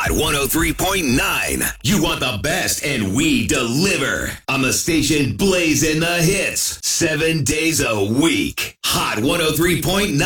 Hot 103.9. You want the best, and we deliver. On the station blazing the hits 7 days a week. Hot 103.9.